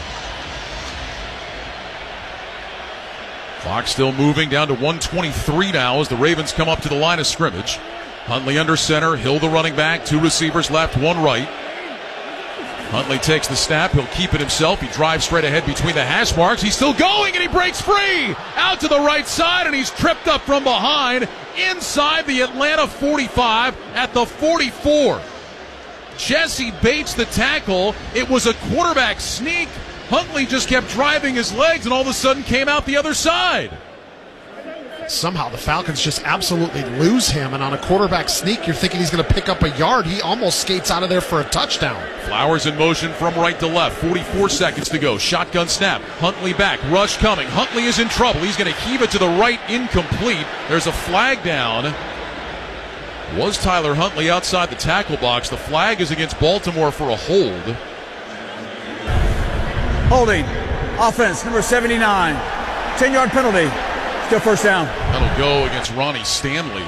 Clock still moving down to one twenty-three now as the Ravens come up to the line of scrimmage. Huntley under center, Hill the running back, two receivers left, one right. Huntley takes the snap, he'll keep it himself. He drives straight ahead between the hash marks. He's still going and he breaks free out to the right side, and he's tripped up from behind inside the Atlanta forty-five at the forty-four. Jesse Bates the tackle. It was a quarterback sneak. Huntley just kept driving his legs and all of a sudden came out the other side. Somehow the Falcons just absolutely lose him, and on a quarterback sneak, you're thinking he's going to pick up a yard. He almost skates out of there for a touchdown. Flowers in motion from right to left. forty-four seconds to go. Shotgun snap. Huntley back. Rush coming. Huntley is in trouble. He's going to heave it to the right. Incomplete. There's a flag down. Was Tyler Huntley outside the tackle box? The flag is against Baltimore for a hold. Holding. Offense, number seventy-nine. ten-yard penalty. Still first down. That'll go against Ronnie Stanley.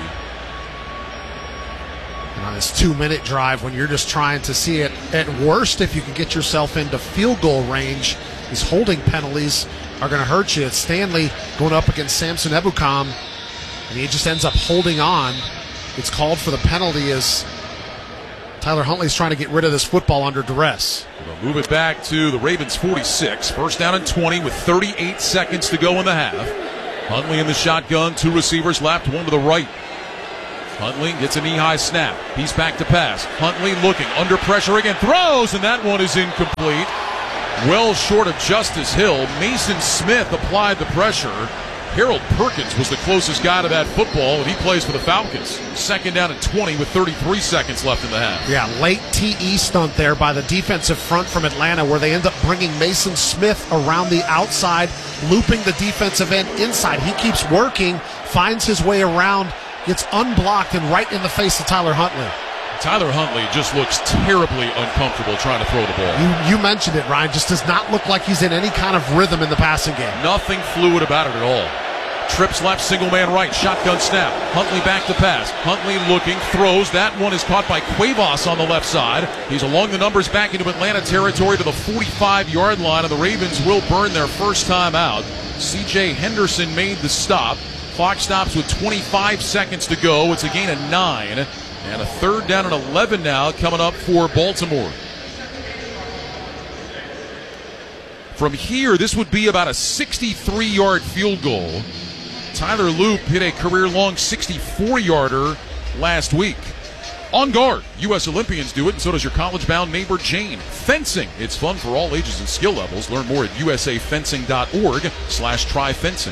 And on this two-minute drive, when you're just trying to see it, at worst, if you can get yourself into field goal range, these holding penalties are going to hurt you. It's Stanley going up against Samson Ebukam. And he just ends up holding on. It's called for the penalty as Tyler Huntley's trying to get rid of this football under duress. We'll move it back to the Ravens forty-six. First down and twenty with thirty-eight seconds to go in the half. Huntley in the shotgun, two receivers left, one to the right. Huntley gets a knee-high snap. He's back to pass. Huntley looking, under pressure again, throws, and that one is incomplete. Well short of Justice Hill. Mason Smith applied the pressure. Harold Perkins was the closest guy to that football, and he plays for the Falcons. Second down and twenty with thirty-three seconds left in the half. Yeah, late T E stunt there by the defensive front from Atlanta, where they end up bringing Mason Smith around the outside, looping the defensive end inside. He keeps working, finds his way around, gets unblocked and right in the face of Tyler Huntley. Tyler Huntley just looks terribly uncomfortable trying to throw the ball. You, you mentioned it, Ryan. Just does not look like he's in any kind of rhythm in the passing game. Nothing fluid about it at all. Trips left, single man right, shotgun snap. Huntley back to pass. Huntley looking, throws. That one is caught by Cuevas on the left side. He's along the numbers back into Atlanta territory to the forty-five-yard line, and the Ravens will burn their first time out. C J Henderson made the stop. Clock stops with twenty-five seconds to go. It's a gain of nine. And a third down and eleven now coming up for Baltimore. From here, this would be about a sixty-three-yard field goal. Tyler Loop hit a career-long sixty-four-yarder last week. On guard, U S Olympians do it, and so does your college-bound neighbor Jane. Fencing, it's fun for all ages and skill levels. Learn more at usafencing.org slash try fencing.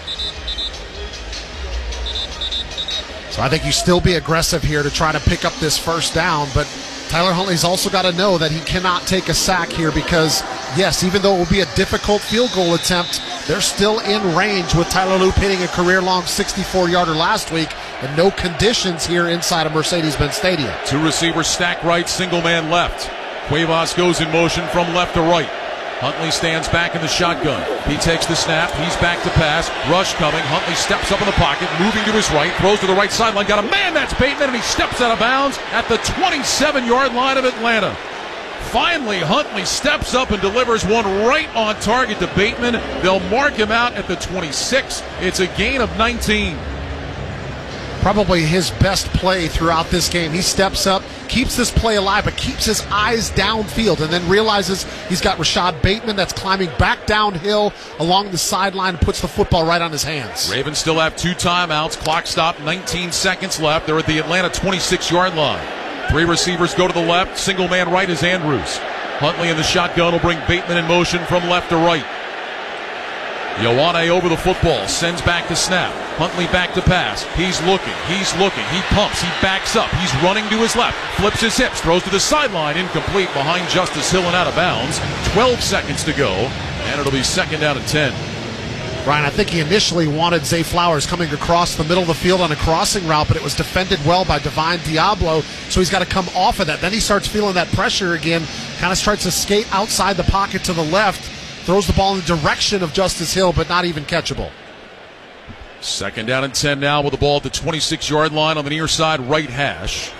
So I think you still be aggressive here to try to pick up this first down, but Tyler Huntley's also got to know that he cannot take a sack here because, yes, even though it will be a difficult field goal attempt, they're still in range with Tyler Loop hitting a career-long sixty-four-yarder last week and no conditions here inside of Mercedes-Benz Stadium. Two receivers stack right, single man left. Cuevas goes in motion from left to right. Huntley stands back in the shotgun. He takes the snap. He's back to pass. Rush coming. Huntley steps up in the pocket, moving to his right, throws to the right sideline. Got a man, that's Bateman, and he steps out of bounds at the twenty-seven-yard line of Atlanta. Finally, Huntley steps up and delivers one right on target to Bateman. They'll mark him out at the twenty-six. It's a gain of nineteen. Probably his best play throughout this game. He steps up, keeps this play alive, but keeps his eyes downfield and then realizes he's got Rashad Bateman that's climbing back downhill along the sideline and puts the football right on his hands. Ravens still have two timeouts. Clock stop, nineteen seconds left. They're at the Atlanta twenty-six-yard line. Three receivers go to the left. Single man right is Andrews. Huntley in the shotgun will bring Bateman in motion from left to right. Ioane over the football, sends back to snap. Huntley back to pass. He's looking, he's looking, he pumps, he backs up, he's running to his left, flips his hips, throws to the sideline, incomplete behind Justice Hill and out of bounds. twelve seconds to go, and it'll be second down and ten. Ryan, I think he initially wanted Zay Flowers coming across the middle of the field on a crossing route, but it was defended well by Divine Diablo, so he's got to come off of that. Then he starts feeling that pressure again, kind of starts to skate outside the pocket to the left, throws the ball in the direction of Justice Hill, but not even catchable. Second down and ten now with the ball at the twenty-six-yard line on the near side right hash.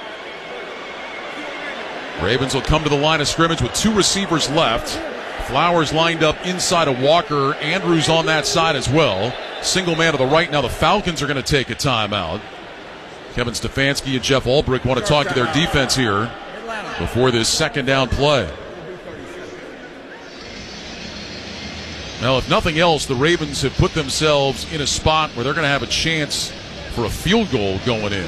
Ravens will come to the line of scrimmage with two receivers left. Flowers lined up inside of Walker. Andrews on that side as well. Single man to the right. Now the Falcons are going to take a timeout. Kevin Stefanski and Jeff Ulbrich want to talk to their defense here before this second down play. Now, if nothing else, the Ravens have put themselves in a spot where they're going to have a chance for a field goal going in.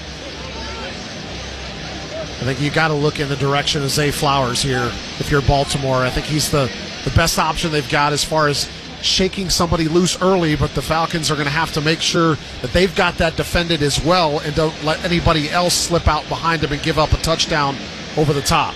I think you got to look in the direction of Zay Flowers here if you're Baltimore. I think he's the, the best option they've got as far as shaking somebody loose early, but the Falcons are going to have to make sure that they've got that defended as well and don't let anybody else slip out behind them and give up a touchdown over the top.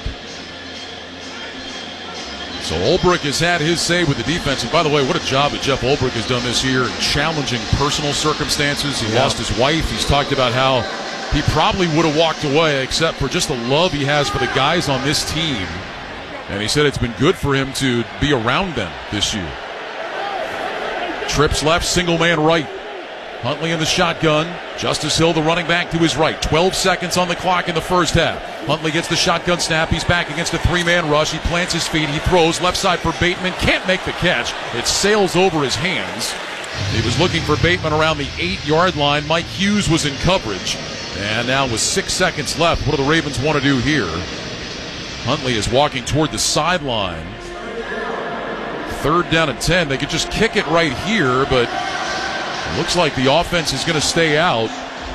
So Ulbrich has had his say with the defense. And by the way, what a job that Jeff Ulbrich has done this year in challenging personal circumstances. He yeah. lost his wife. He's talked about how he probably would have walked away except for just the love he has for the guys on this team. And he said it's been good for him to be around them this year. Trips left, single man right. Huntley in the shotgun. Justice Hill, the running back, to his right. twelve seconds on the clock in the first half. Huntley gets the shotgun snap. He's back against a three-man rush. He plants his feet. He throws left side for Bateman. Can't make the catch. It sails over his hands. He was looking for Bateman around the eight-yard line. Mike Hughes was in coverage. And now with six seconds left, what do the Ravens want to do here? Huntley is walking toward the sideline. Third down and ten. They could just kick it right here, but it looks like the offense is going to stay out.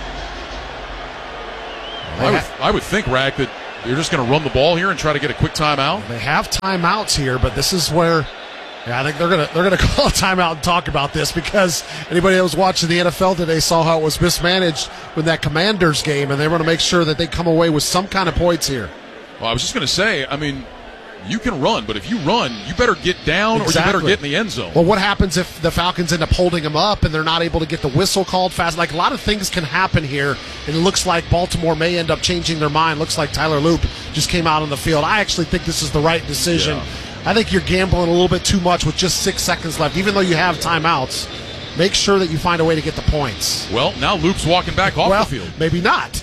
I would, I would think, Rack, that they're just going to run the ball here and try to get a quick timeout. They have timeouts here, but this is where yeah, I think they're going to they're going to call a timeout and talk about this, because anybody that was watching the N F L today saw how it was mismanaged with that Commanders game, and they want to make sure that they come away with some kind of points here. Well, I was just going to say, I mean, you can run, but if you run, you better get down Exactly. or you better get in the end zone. Well, what happens if the Falcons end up holding them up and they're not able to get the whistle called fast? Like, a lot of things can happen here, and it looks like Baltimore may end up changing their mind. Looks like Tyler Loop just came out on the field. I actually think this is the right decision. Yeah. I think you're gambling a little bit too much with just six seconds left. Even though you have timeouts, make sure that you find a way to get the points. Well, now Loop's walking back off well, the field. Maybe not.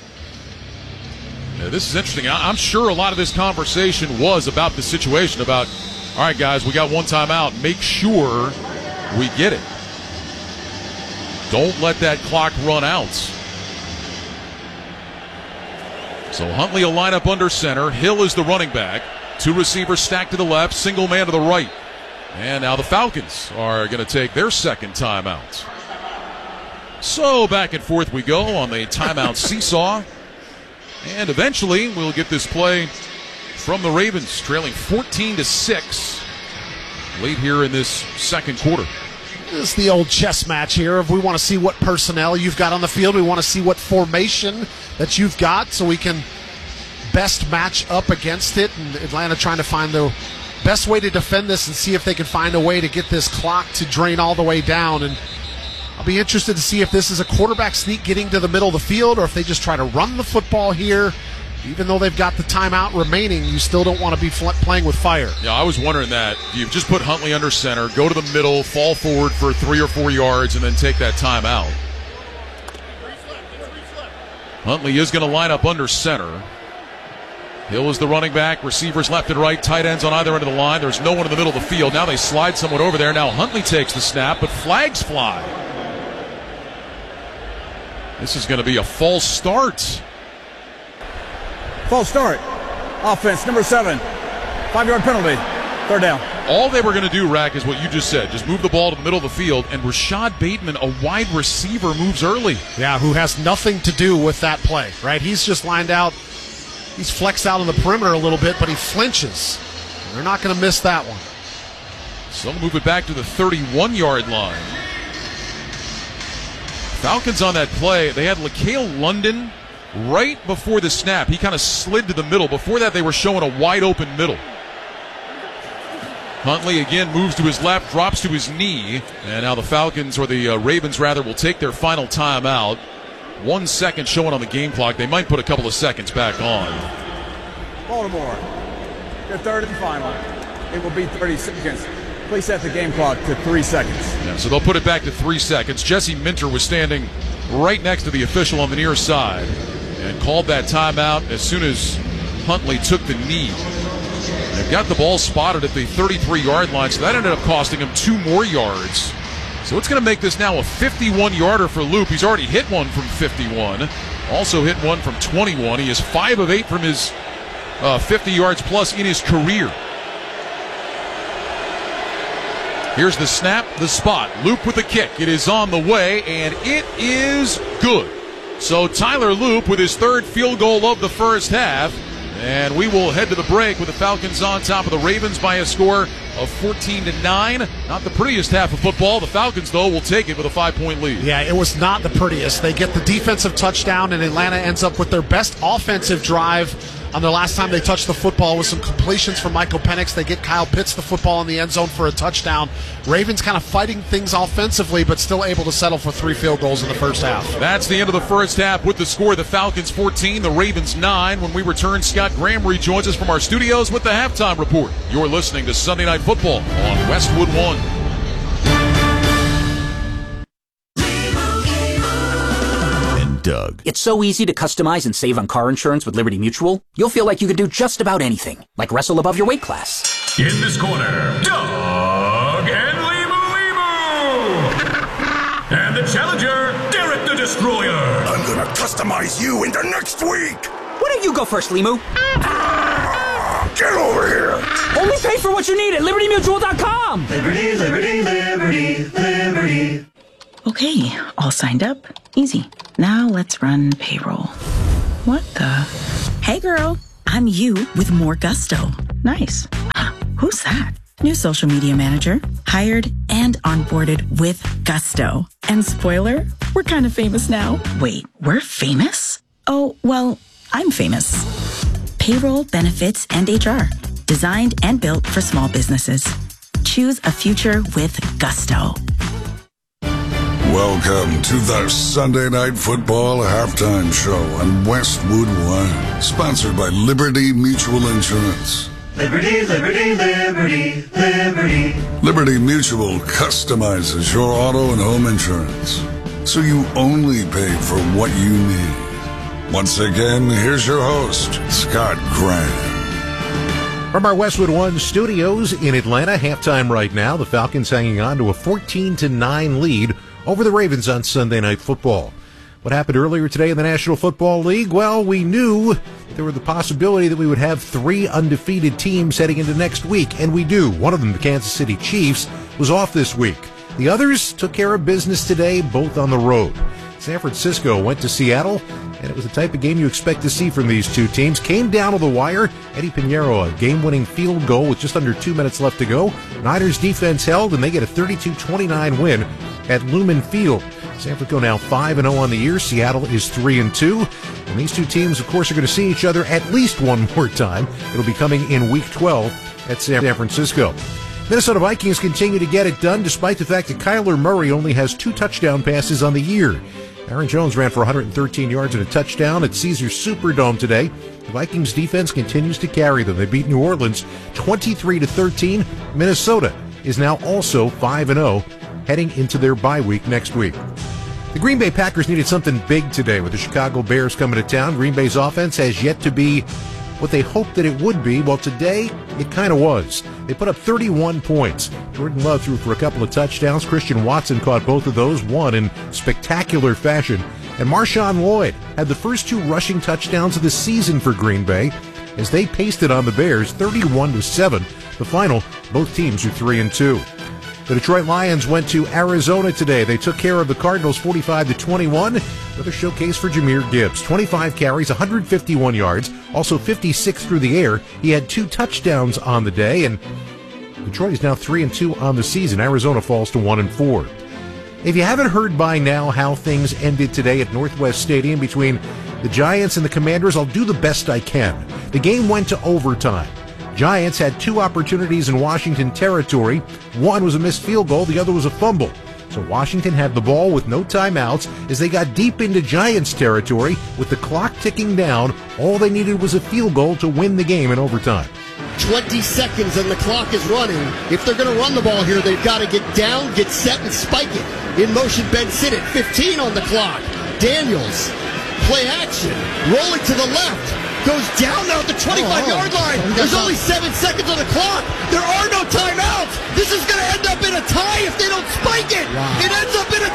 Yeah, this is interesting. I'm sure a lot of this conversation was about the situation, about, all right, guys, we got one timeout. Make sure we get it. Don't let that clock run out. So Huntley will line up under center. Hill is the running back. Two receivers stacked to the left, single man to the right. And now the Falcons are going to take their second timeout. So back and forth we go on the timeout seesaw. And eventually we'll get this play from the Ravens, trailing fourteen to six late here in this second quarter. This is the old chess match here. If we want to see what personnel you've got on the field, we want to see what formation that you've got so we can best match up against it. And Atlanta trying to find the best way to defend this and see if they can find a way to get this clock to drain all the way down. And I'll be interested to see if this is a quarterback sneak getting to the middle of the field, or if they just try to run the football here. Even though they've got the timeout remaining, you still don't want to be fl- playing with fire. Yeah, I was wondering that. You just put Huntley under center, go to the middle, fall forward for three or four yards, and then take that timeout. Huntley is going to line up under center. Hill is the running back, receivers left and right, tight ends on either end of the line. There's no one in the middle of the field. Now they slide someone over there. Now Huntley takes the snap, but flags fly. This is going to be a false start. False start. Offense, number seven. Five-yard penalty. Third down. All they were going to do, Rack, is what you just said. Just move the ball to the middle of the field, and Rashad Bateman, a wide receiver, moves early. Yeah, who has nothing to do with that play, right? He's just lined out. He's flexed out on the perimeter a little bit, but he flinches. They're not going to miss that one. So move it back to the thirty-one-yard line. Falcons on that play, they had LaCale London right before the snap. He kind of slid to the middle. Before that, they were showing a wide-open middle. Huntley again moves to his left, drops to his knee, and now the Falcons, or the uh, Ravens rather, will take their final timeout. One second showing on the game clock. They might put a couple of seconds back on. Baltimore, their third and final. It will be thirty seconds. Please set the game clock to three seconds. Yeah, so they'll put it back to three seconds. Jesse Minter was standing right next to the official on the near side and called that timeout as soon as Huntley took the knee. They've got the ball spotted at the thirty-three-yard line, so that ended up costing him two more yards. So it's going to make this now a fifty-one-yarder for Loop. He's already hit one from fifty-one, also hit one from twenty-one. He is five of eight from his uh, fifty yards plus in his career. Here's the snap, the spot. Loop with the kick. It is on the way, and it is good. So Tyler Loop with his third field goal of the first half. And we will head to the break with the Falcons on top of the Ravens by a score of fourteen to nine. Not the prettiest half of football. The Falcons, though, will take it with a five-point lead. Yeah, it was not the prettiest. They get the defensive touchdown, and Atlanta ends up with their best offensive drive on the last time they touched the football with some completions from Michael Penix. They get Kyle Pitts the football in the end zone for a touchdown. Ravens kind of fighting things offensively, but still able to settle for three field goals in the first half. That's the end of the first half with the score. The Falcons fourteen, the Ravens nine. When we return, Scott Graham rejoins us from our studios with the halftime report. You're listening to Sunday Night Football on Westwood One. Doug. It's so easy to customize and save on car insurance with Liberty Mutual. You'll feel like you could do just about anything, like wrestle above your weight class. In this corner, Doug and Limu Limu. Destroyer. I'm gonna customize you into next week. Why don't you go first, Limu? Ah, get over here. Only pay for what you need at Liberty Mutual dot com. Liberty, Liberty, Liberty, Liberty. Okay, all signed up. Easy. Now let's run payroll. What the? Hey girl, I'm you with more gusto. Nice. Who's that? New social media manager, hired and onboarded with gusto. And spoiler, we're kind of famous now. Wait, we're famous? Oh, well, I'm famous. Payroll, benefits, and H R. Designed and built for small businesses. Choose a future with gusto. Welcome to the Sunday Night Football Halftime Show on Westwood One, sponsored by Liberty Mutual Insurance. Liberty, Liberty, Liberty, Liberty. Liberty Mutual customizes your auto and home insurance, so you only pay for what you need. Once again, here's your host, Scott Graham. From our Westwood One studios in Atlanta, halftime right now, the Falcons hanging on to a fourteen to nine lead over the Ravens on Sunday Night Football. What happened earlier today in the National Football League? Well, we knew there was the possibility that we would have three undefeated teams heading into next week, and we do. One of them, the Kansas City Chiefs, was off this week. The others took care of business today, both on the road. San Francisco went to Seattle, and it was the type of game you expect to see from these two teams. Came down to the wire. Eddie Pinheiro, a game-winning field goal with just under two minutes left to go. Niners defense held, and they get a thirty-two twenty-nine win at Lumen Field. San Francisco now five and oh on the year. Seattle is three and two. And these two teams, of course, are going to see each other at least one more time. It'll be coming in Week twelve at San Francisco. Minnesota Vikings continue to get it done despite the fact that Kyler Murray only has two touchdown passes on the year. Aaron Jones ran for one hundred thirteen yards and a touchdown at Caesars Superdome today. The Vikings defense continues to carry them. They beat New Orleans twenty-three to thirteen. Minnesota is now also five and oh heading into their bye week next week. The Green Bay Packers needed something big today with the Chicago Bears coming to town. Green Bay's offense has yet to be what they hoped that it would be. Well, today, it kind of was. They put up thirty-one points. Jordan Love threw for a couple of touchdowns. Christian Watson caught both of those, one in spectacular fashion. And Marshawn Lloyd had the first two rushing touchdowns of the season for Green Bay as they pasted on the Bears thirty-one to seven. The final, both teams are three and two. The Detroit Lions went to Arizona today. They took care of the Cardinals forty-five to twenty-one. Another showcase for Jahmyr Gibbs. twenty-five carries, one hundred fifty-one yards, also fifty-six through the air. He had two touchdowns on the day, and Detroit is now three and two on the season. Arizona falls to one and four. If you haven't heard by now how things ended today at Northwest Stadium between the Giants and the Commanders, I'll do the best I can. The game went to overtime. Giants had two opportunities in Washington territory. One was a missed field goal, the other was a fumble. So Washington had the ball with no timeouts as they got deep into Giants territory with the clock ticking down. All they needed was a field goal to win the game in overtime. twenty seconds and the clock is running. If they're going to run the ball here, they've got to get down, get set, and spike it. In motion, Ben Sinnott, fifteen on the clock. Daniels, play action, rolling to the left. Goes down now at the twenty-five-yard line. There's only seven seconds on the clock. There are no timeouts. This is going to end up in a tie if they don't spike it. Wow. It ends up in a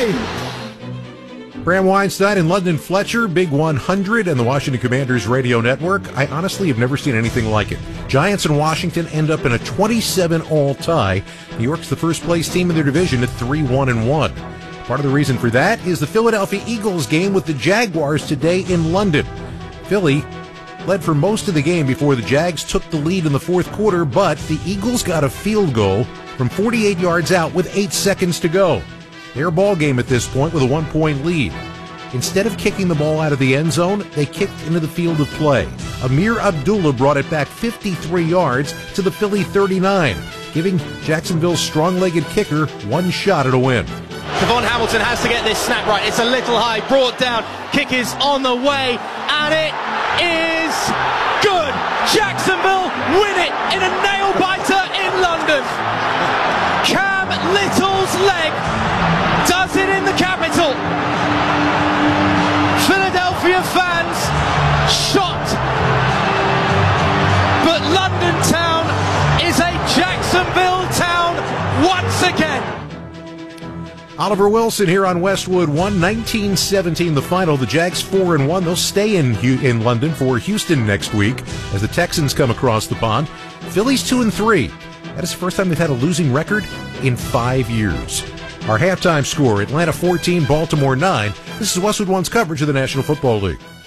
tie. Bram Weinstein and London Fletcher, Big one hundred and the Washington Commanders radio network. I honestly have never seen anything like it. Giants and Washington end up in a twenty-seven all tie. New York's the first place team in their division at three one and one. Part of the reason for that is the Philadelphia Eagles game with the Jaguars today in London. Philly led for most of the game before the Jags took the lead in the fourth quarter, but the Eagles got a field goal from forty-eight yards out with eight seconds to go. Their ball game at this point with a one-point lead. Instead of kicking the ball out of the end zone, they kicked into the field of play. Amir Abdullah brought it back fifty-three yards to the Philly thirty-nine, giving Jacksonville's strong-legged kicker one shot at a win. Devon Hamilton has to get this snap right. It's a little high, brought down. Kick is on the way, and it is good. Jacksonville win it in a nail-biter in London. Cam Little's leg does it in the capital. Philadelphia fans shocked, but London town is a Jacksonville town once again. Oliver Wilson here on Westwood One, nineteen seventeen the final. The Jags four and one. They'll stay in in London for Houston next week as the Texans come across the pond. Phillies two and three. That is the first time they've had a losing record in five years. Our halftime score: Atlanta fourteen, Baltimore nine. This is Westwood One's coverage of the National Football League.